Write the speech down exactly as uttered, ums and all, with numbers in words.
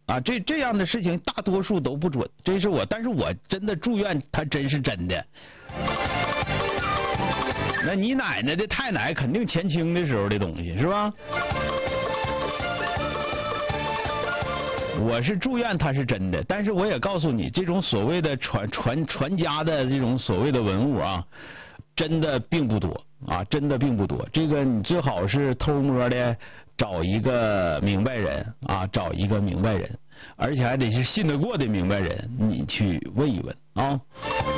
啊，这这样的事情大多数都不准，这是我，但是我真的祝愿他真是真的。那你奶奶的太奶肯定前清的时候的东西是吧？我是祝愿它是真的，但是我也告诉你，这种所谓的传传传家的这种所谓的文物啊，真的并不多啊，真的并不多。这个你最好是偷摸的找一个明白人啊，找一个明白人，而且还得是信得过的明白人，你去问一问啊。